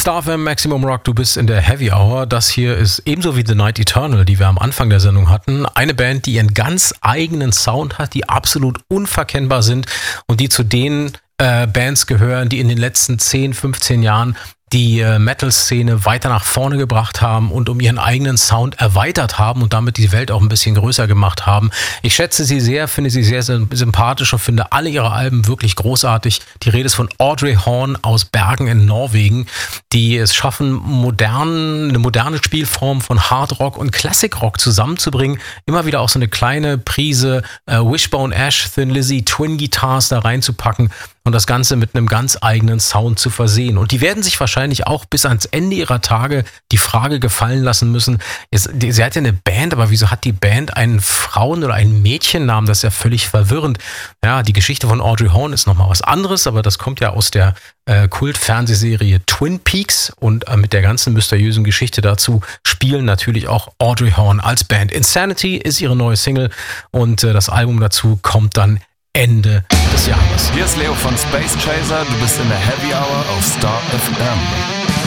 Star FM Maximum Rock, du bist in der Heavy Hour. Das hier ist ebenso wie The Night Eternal, die wir am Anfang der Sendung hatten. Eine Band, die ihren ganz eigenen Sound hat, die absolut unverkennbar sind und die zu den Bands gehören, die in den letzten 10, 15 Jahren die Metal-Szene weiter nach vorne gebracht haben und um ihren eigenen Sound erweitert haben und damit die Welt auch ein bisschen größer gemacht haben. Ich schätze sie sehr, finde sie sehr, sehr sympathisch und finde alle ihre Alben wirklich großartig. Die Rede ist von Audrey Horne aus Bergen in Norwegen, die es schaffen, eine moderne Spielform von Hard Rock und Classic Rock zusammenzubringen. Immer wieder auch so eine kleine Prise Wishbone Ash, Thin Lizzy, Twin Guitars da reinzupacken und das Ganze mit einem ganz eigenen Sound zu versehen. Und die werden sich wahrscheinlich auch bis ans Ende ihrer Tage die Frage gefallen lassen müssen, sie hat ja eine Band, aber wieso hat die Band einen Frauen- oder einen Mädchennamen? Das ist ja völlig verwirrend. Ja, die Geschichte von Audrey Horne ist nochmal was anderes, aber das kommt ja aus der Kult-Fernsehserie Twin Peaks und mit der ganzen mysteriösen Geschichte dazu spielen natürlich auch Audrey Horne als Band. Insanity ist ihre neue Single und das Album dazu kommt dann Ende des Jahres. Hier ist Leo von Space Chaser, du bist in der Heavy Hour auf Star FM.